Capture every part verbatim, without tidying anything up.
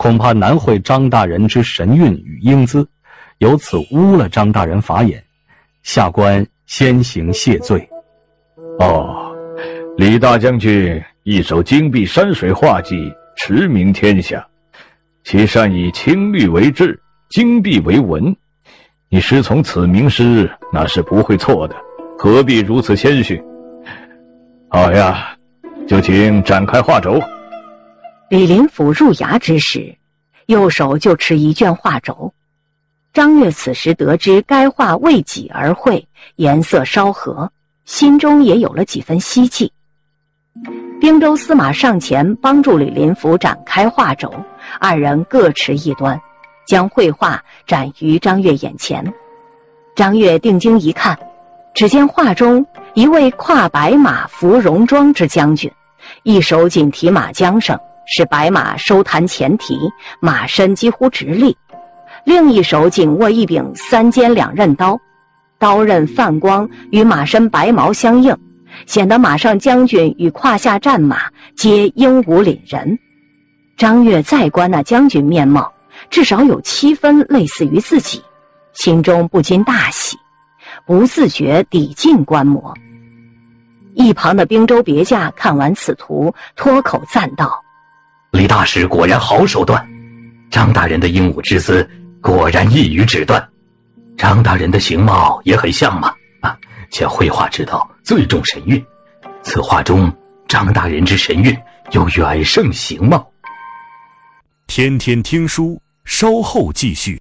恐怕难会张大人之神韵与英姿，由此污了张大人法眼，下官先行谢罪。 哦，李大将军一手金碧山水画技，驰名天下，其善以青绿为质，金碧为文。你师从此名师，那是不会错的，何必如此谦逊？好呀，就请展开画轴。 李林甫入衙之时，右手就持一卷画轴。张悦此时得知该画为己而绘，颜色稍和，心中也有了几分希冀。并州司马上前帮助李林甫展开画轴，二人各持一端，将绘画展于张悦眼前。张悦定睛一看，只见画中一位跨白马服戎装之将军，一手紧提马缰绳，使白马收弹前蹄，马身几乎直立；另一手紧握一柄三尖两刃刀，刀刃泛光与马身白毛相应，显得马上将军与胯下战马皆英武凛人。张悦再观那将军面貌，至少有七分类似于自己，心中不禁大喜，不自觉抵近观摩。一旁的并州别驾看完此图，脱口赞道： 李大使果然好手段，张大人的英武之姿果然一语指断。张大人的形貌也很像嘛，啊，且绘画之道最重神韵，此画中张大人之神韵又远胜形貌。 天天听书，稍后继续。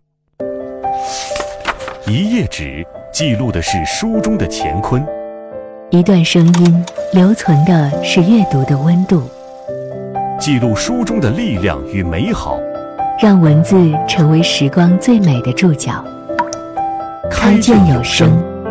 一页纸记录的是书中的乾坤， 一段声音留存的是阅读的温度， 记录书中的力量与美好， 让文字成为时光最美的注脚。开卷有声。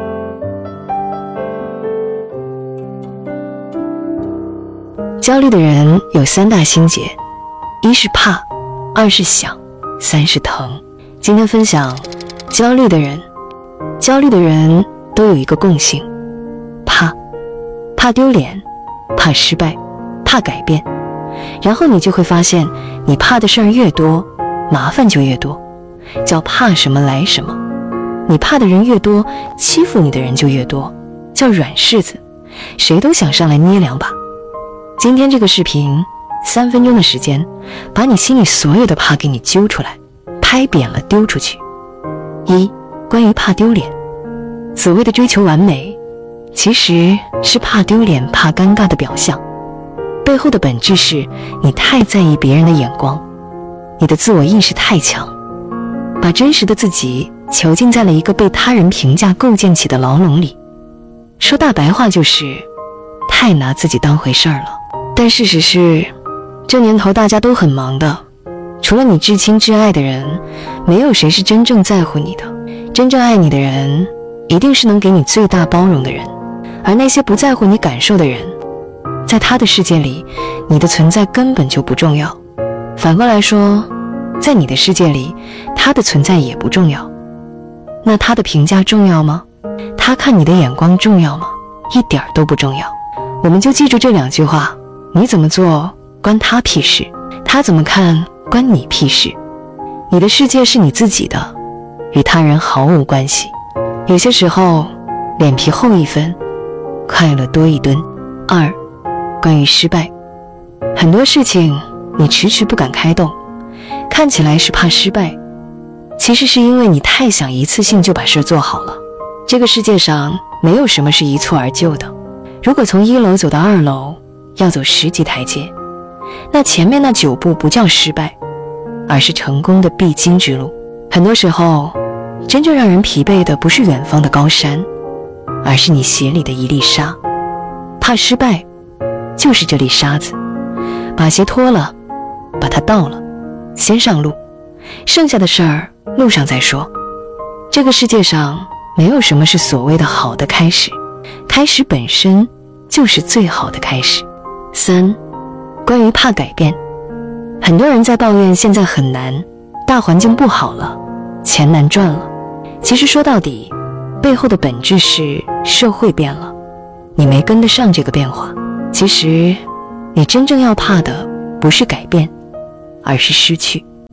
焦虑的人有三大心结，一是怕，二是想，三是疼。今天分享焦虑的人。焦虑的人都有一个共性，怕怕丢脸，怕失败，怕改变。然后你就会发现，你怕的事儿越多，麻烦就越多，叫怕什么来什么。你怕的人越多，欺负你的人就越多，叫软柿子，谁都想上来捏两把。今天这个视频三分钟的时间，把你心里所有的怕给你揪出来，拍扁了丢出去。一，关于怕丢脸。所谓的追求完美，其实是怕丢脸怕尴尬的表象，背后的本质是你太在意别人的眼光，你的自我意识太强，把真实的自己囚禁在了一个被他人评价构建起的牢笼里。说大白话就是太拿自己当回事儿了。但事实是，这年头大家都很忙的，除了你至亲至爱的人，没有谁是真正在乎你的。真正爱你的人，一定是能给你最大包容的人，而那些不在乎你感受的人，在他的世界里，你的存在根本就不重要。反过来说，在你的世界里，他的存在也不重要。那他的评价重要吗？他看你的眼光重要吗？一点儿都不重要。我们就记住这两句话，你怎么做关他屁事，他怎么看关你屁事。你的世界是你自己的，与他人毫无关系。有些时候脸皮厚一分，快乐多一吨。二，关于失败。很多事情你迟迟不敢开动，看起来是怕失败，其实是因为你太想一次性就把事做好了。这个世界上没有什么是一蹴而就的，如果从一楼走到二楼要走十级台阶，那前面那九步不叫失败，而是成功的必经之路。很多时候真正让人疲惫的不是远方的高山，而是你鞋里的一粒沙。怕失败就是这粒沙子，把鞋脱了，把它倒了，先上路，剩下的事儿路上再说。这个世界上没有什么是所谓的好的开始，开始本身就是最好的开始。三，关于怕改变。很多人在抱怨现在很难，大环境不好了，钱难赚了。其实说到底，背后的本质是社会变了，你没跟得上这个变化。其实你真正要怕的不是改变，而是失去。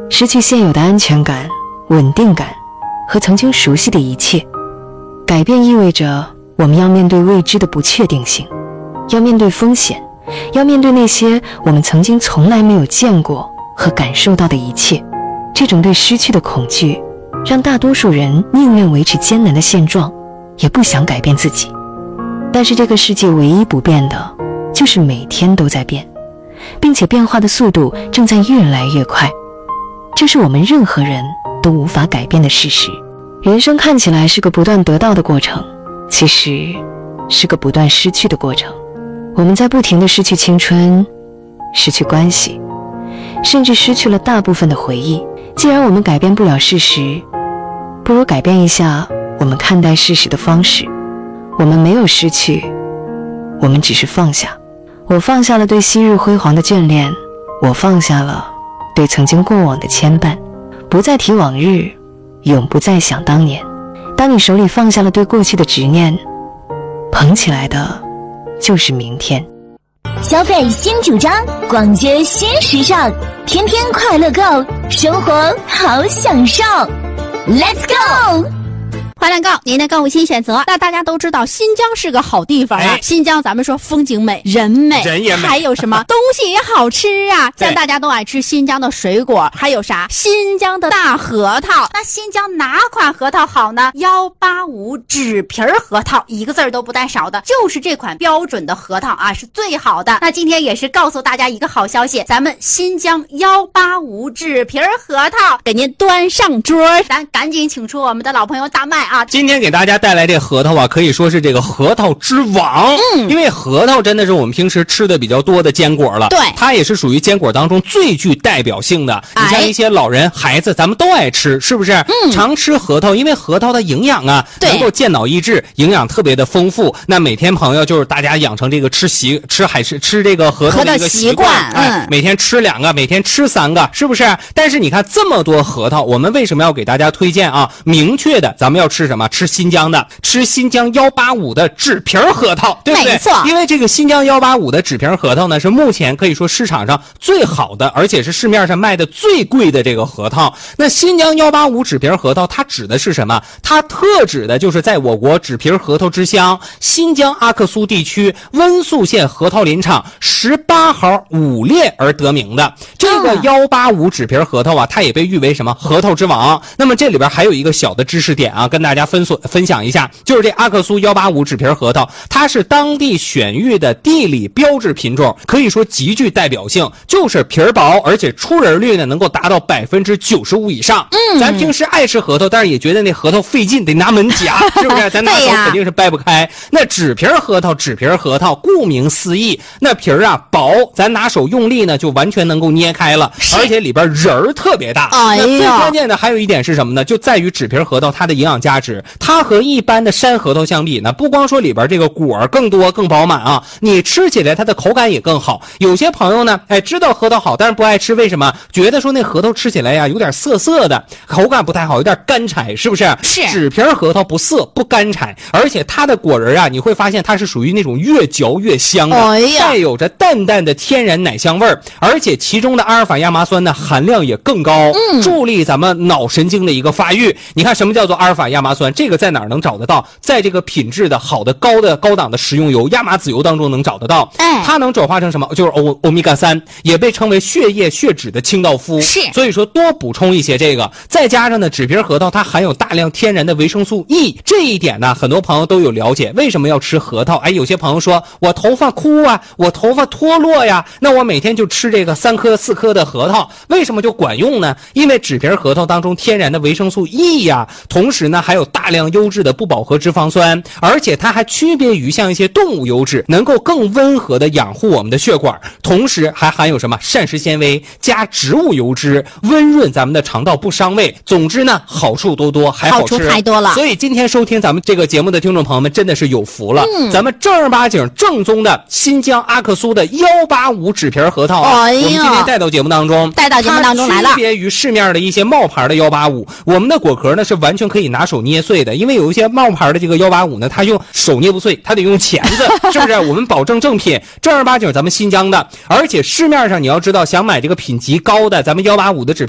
失去现有的安全感、稳定感和曾经熟悉的一切。改变意味着我们要面对未知的不确定性，要面对风险，要面对那些我们曾经从来没有见过和感受到的一切。这种对失去的恐惧，让大多数人宁愿维持艰难的现状，也不想改变自己。但是这个世界唯一不变的，就是每天都在变，并且变化的速度正在越来越快。这是我们任何人都无法改变的事实。人生看起来是个不断得到的过程，其实是个不断失去的过程。我们在不停地失去青春，失去关系，甚至失去了大部分的回忆。既然我们改变不了事实，不如改变一下我们看待事实的方式。我们没有失去，我们只是放下。我放下了对昔日辉煌的眷恋，我放下了对曾经过往的牵绊，不再提往日，永不再想当年。当你手里放下了对过去的执念，捧起来的就是明天。 消费新主张，逛街新时尚，天天快乐购，生活好享受。Let's go！ 快乐购，您的购物新选择。那大家都知道新疆是个好地方啊，哎、新疆咱们说风景美，人美， 人也美， 还有什么东西也好吃啊，像大家都爱吃新疆的水果，还有啥新疆的大核桃。那新疆哪款核桃好呢？幺八五纸皮核桃，一个字儿都不带少的，就是这款标准的核桃啊，是最好的。那今天也是告诉大家一个好消息，咱们新疆幺八五纸皮核桃给您端上桌，咱赶紧请出我们的老朋友大麦啊！ 今天给大家带来这核桃啊，可以说是这个核桃之王。嗯，因为核桃真的是我们平时吃的比较多的坚果了。对，它也是属于坚果当中最具代表性的。你像一些老人、孩子，咱们都爱吃，是不是？嗯，常吃核桃，因为核桃的营养啊，能够健脑益智，营养特别的丰富。那每天朋友就是大家养成这个吃习吃海吃吃这个核桃的一个习惯，嗯、哎，每天吃两个，每天吃三个，是不是？但是你看这么多核桃，我们为什么要给大家推荐啊？明确的，咱们要吃什么？吃新疆的，吃新疆幺八五的纸皮核桃，对不对？没错，因为这个新疆幺八五的纸皮核桃呢，是目前可以说市场上最好的，而且是市面上卖的最贵的这个核桃。那新疆幺八五纸皮核桃，它指的是什么？它特指的就是在我国纸皮核桃之乡新疆阿克苏地区温宿县核桃林场十八号五列而得名的。这个幺八五纸皮核桃啊，它也被誉为什么核桃之王。那么这里边还有一个小的知识点啊，跟大家分所分享一下，就是这阿克苏幺八五纸皮核桃，它是当地选育的地理标志品种，可以说极具代表性，就是皮儿薄，而且出仁率呢能够达到百分之九十五以上。嗯，咱平时爱吃核桃，但是也觉得那核桃费劲，得拿门夹，是不是？咱拿手肯定是掰不开。那纸皮核桃，纸皮核桃，顾名思义，那皮儿啊薄，咱拿手用力呢就完全能够捏开了，而且里边仁儿特别大。哎呀，那最关键的还有一点是什么呢？就在于纸皮核桃它的营养价值，它和一般的山核桃相比呢，不光说里边这个果更多更饱满啊，你吃起来它的口感也更好。有些朋友呢，哎，知道核桃好，但是不爱吃，为什么？觉得说那核桃吃起来呀有点涩涩的，口感不太好，有点干柴，是不是？是。纸皮核桃不涩不干柴，而且它的果仁啊，你会发现它是属于那种越嚼越香的，哎呀，带有着淡淡的天然奶香味儿，而且其中的阿尔法亚麻酸呢含量也更高，嗯，助力咱们脑神经的一个发育。你看什么叫做阿尔法亚麻酸？这个在哪儿能找得到？在这个品质的好的高的高档的食用油亚麻籽油当中能找得到。哎，它能转化成什么？就是欧欧米伽三，也被称为血液血脂的清道夫。是，所以说多补充一些这个，再加上呢，纸皮核桃它含有大量天然的维生素 E， 这一点呢，很多朋友都有了解。为什么要吃核桃？哎，有些朋友说我头发枯啊，我头发脱落呀，那我每天就吃这个三颗四颗的核桃，为什么就管用呢？因为纸皮核桃当中天然的维生素 E 呀，同时呢还有大量优质的不饱和脂肪酸，而且它还区别于像一些动物油脂，能够更温和的养护我们的血管，同时还含有什么膳食纤维加植物油脂，温润咱们的肠道不伤胃。总之呢，好处多多，还好吃，好处太多了。所以今天收听咱们这个节目的听众朋友们真的是有福了，嗯，咱们正儿八经正宗的新疆阿克苏的幺八五纸皮核桃啊，哎，我们今天带到节目当中，带到节目当中来了。区别于市面的一些冒牌的幺八五，我们的果壳呢是完全可以拿手捏碎的，因为有一些冒牌的这个幺八五呢，它用手捏不碎，它得用钳子，是不是？我们保证正品，正儿八经咱们新疆的，而且市面上你要知道，想买这个品级高的咱们幺八五的纸